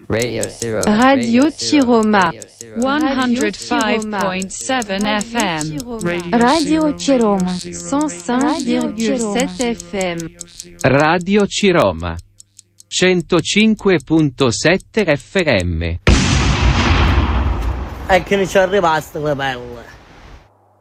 Radio Ciroma 105.7 FM. Radio Ciroma 105,7 FM. Radio Ciroma 105.7 FM. Che non ci è rimasto le pelle.